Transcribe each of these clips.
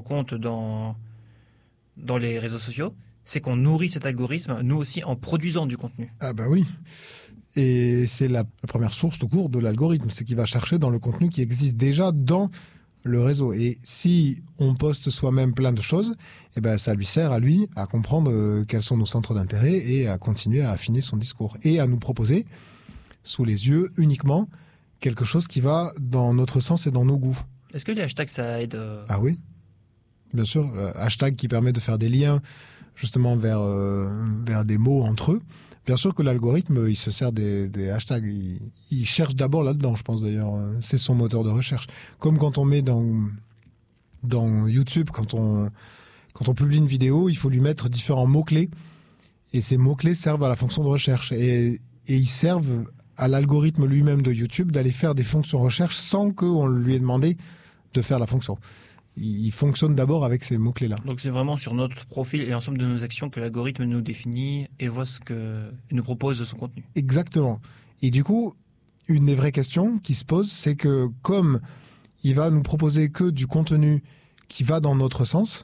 compte dans les réseaux sociaux, c'est qu'on nourrit cet algorithme, nous aussi, en produisant du contenu. Ah bah oui. Et c'est la première source tout court de l'algorithme, c'est qu'il va chercher dans le contenu qui existe déjà dans le réseau. Et si on poste soi-même plein de choses, eh ben ça lui sert à lui à comprendre quels sont nos centres d'intérêt et à continuer à affiner son discours. Et à nous proposer, sous les yeux, uniquement, quelque chose qui va dans notre sens et dans nos goûts. Est-ce que les hashtags, ça aide Ah oui, bien sûr. Hashtag qui permet de faire des liens justement vers des mots entre eux. Bien sûr que l'algorithme, il se sert des hashtags. Il cherche d'abord là-dedans, je pense d'ailleurs. C'est son moteur de recherche. Comme quand on met dans YouTube, quand on publie une vidéo, il faut lui mettre différents mots-clés. Et ces mots-clés servent à la fonction de recherche. Et ils servent à l'algorithme lui-même de YouTube d'aller faire des fonctions recherche sans qu'on lui ait demandé de faire la fonction. Il fonctionne d'abord avec ces mots-clés-là. Donc c'est vraiment sur notre profil et l'ensemble de nos actions que l'algorithme nous définit et voit ce que nous propose de son contenu. Exactement. Et du coup, une des vraies questions qui se pose, c'est que comme il va nous proposer que du contenu qui va dans notre sens,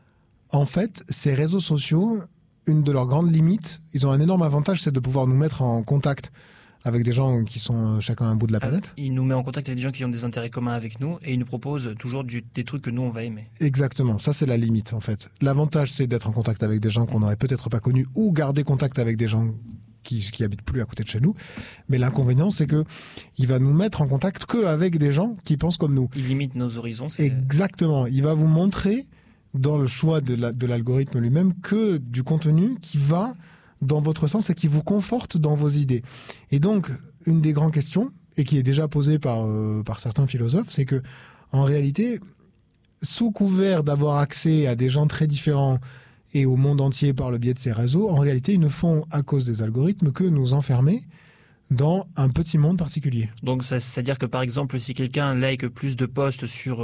en fait, ces réseaux sociaux, une de leurs grandes limites, ils ont un énorme avantage, c'est de pouvoir nous mettre en contact avec des gens qui sont chacun à un bout de la planète. Il nous met en contact avec des gens qui ont des intérêts communs avec nous et il nous propose toujours des trucs que nous, on va aimer. Exactement, ça c'est la limite en fait. L'avantage c'est d'être en contact avec des gens qu'on n'aurait peut-être pas connus ou garder contact avec des gens qui habitent plus à côté de chez nous. Mais l'inconvénient c'est que il va nous mettre en contact qu'avec des gens qui pensent comme nous. Il limite nos horizons. Exactement, il va vous montrer dans le choix de l'algorithme lui-même que du contenu qui va dans votre sens et qui vous conforte dans vos idées. Et donc, une des grandes questions, et qui est déjà posée par certains philosophes, c'est que, en réalité, sous couvert d'avoir accès à des gens très différents et au monde entier par le biais de ces réseaux, en réalité, ils ne font, à cause des algorithmes, que nous enfermer dans un petit monde particulier. Donc, c'est-à-dire que, par exemple, si quelqu'un like plus de posts sur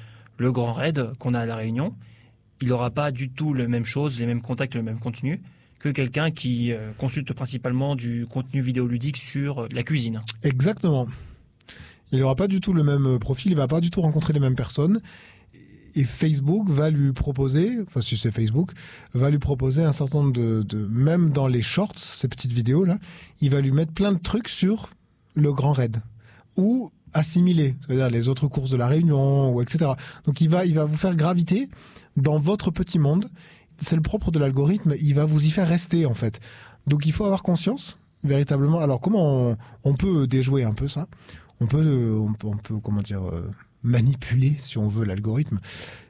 le Grand Raid qu'on a à La Réunion, il n'aura pas du tout la même chose, les mêmes contacts, le même contenu, que quelqu'un qui consulte principalement du contenu vidéoludique sur la cuisine. Exactement. Il n'aura pas du tout le même profil, il ne va pas du tout rencontrer les mêmes personnes. Et Facebook va lui proposer, enfin si c'est Facebook, va lui proposer un certain nombre même dans les shorts, ces petites vidéos-là, il va lui mettre plein de trucs sur le Grand Raid. Ou assimilés, c'est-à-dire les autres courses de la Réunion, ou etc. Donc il va vous faire graviter dans votre petit monde. C'est le propre de l'algorithme, il va vous y faire rester en fait. Donc il faut avoir conscience, véritablement. Alors comment on peut déjouer un peu ça ? On peut comment dire, manipuler, si on veut, l'algorithme,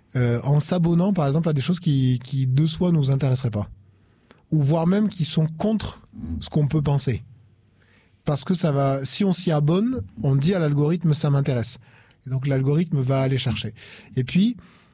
en s'abonnant par exemple à des choses qui de soi nous intéresseraient pas. Ou voire même qui sont contre ce qu'on peut penser. Parce que ça va, si on s'y abonne, on dit à l'algorithme ça m'intéresse. Et donc l'algorithme va aller chercher. Et puis,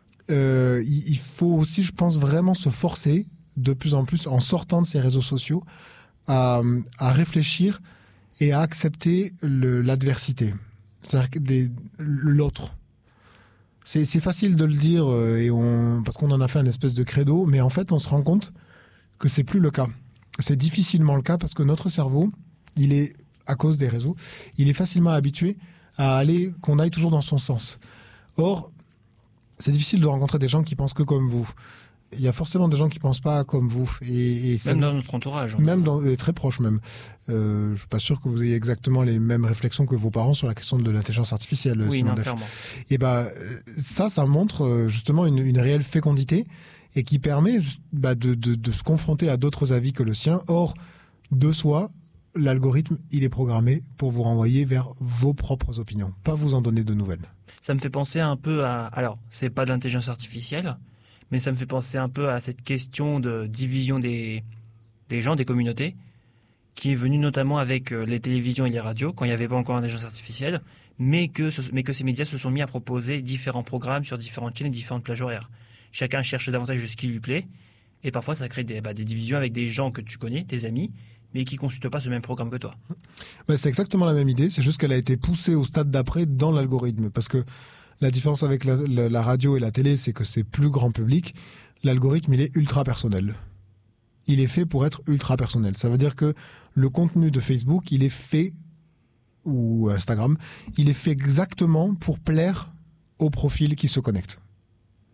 il faut aussi, je pense, vraiment se forcer de plus en plus, en sortant de ces réseaux sociaux, à réfléchir et à accepter l'adversité. C'est-à-dire l'autre. C'est facile de le dire parce qu'on en a fait un espèce de credo, mais en fait, on se rend compte que c'est plus le cas. C'est difficilement le cas parce que notre cerveau, il est, à cause des réseaux, il est facilement habitué qu'on aille toujours dans son sens. Or, c'est difficile de rencontrer des gens qui pensent que comme vous. Il y a forcément des gens qui pensent pas comme vous. Et même dans notre entourage. Même très proche même. Je suis pas sûr que vous ayez exactement les mêmes réflexions que vos parents sur la question de l'intelligence artificielle. Oui, non, clairement. Et ça montre justement une réelle fécondité et qui permet de se confronter à d'autres avis que le sien. Or, de soi, l'algorithme, il est programmé pour vous renvoyer vers vos propres opinions, pas vous en donner de nouvelles. Ça me fait penser un peu à... Alors, c'est pas de l'intelligence artificielle, mais ça me fait penser un peu à cette question de division des gens, des communautés, qui est venue notamment avec les télévisions et les radios, quand il n'y avait pas encore l'intelligence artificielle, mais que ces médias se sont mis à proposer différents programmes sur différentes chaînes et différentes plages horaires. Chacun cherche davantage de ce qui lui plaît, et parfois ça crée des divisions avec des gens que tu connais, tes amis, mais qui ne consultent pas ce même programme que toi. C'est exactement la même idée, c'est juste qu'elle a été poussée au stade d'après dans l'algorithme. Parce que la différence avec la radio et la télé, c'est que c'est plus grand public. L'algorithme, il est ultra personnel. Il est fait pour être ultra personnel. Ça veut dire que le contenu de Facebook, il est fait, ou Instagram, il est fait exactement pour plaire au profil qui se connecte.